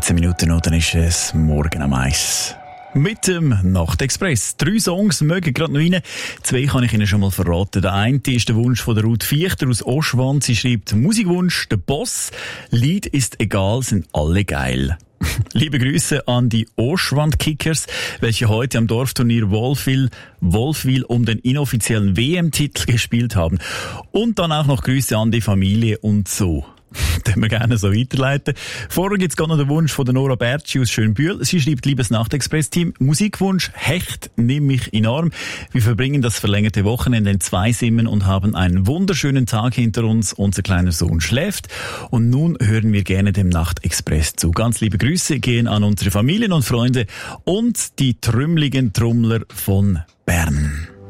13 Minuten noch, dann ist es morgen am 1. Mit dem Nachtexpress. 3 Songs mögen gerade noch rein. 2 kann ich Ihnen schon mal verraten. Der eine ist der Wunsch von der Ruth Viechter aus Oschwand. Sie schreibt: Musikwunsch, der Boss. Lied ist egal, sind alle geil. Liebe Grüße an die Oschwand-Kickers, welche heute am Dorfturnier Wolfwil um den inoffiziellen WM-Titel gespielt haben. Und dann auch noch Grüße an die Familie und so. Den wir gerne so weiterleiten. Vorher gibt's gerade noch den Wunsch von der Nora Bertschi aus Schönbühl. Sie schreibt: Liebes Nachtexpress-Team, Musikwunsch, Hecht, nimm mich in Arm. Wir verbringen das verlängerte Wochenende in Zweisimmen und haben einen wunderschönen Tag hinter uns. Unser kleiner Sohn schläft und nun hören wir gerne dem Nachtexpress zu. Ganz liebe Grüße gehen an unsere Familien und Freunde und die trümmeligen Trommler von Bern.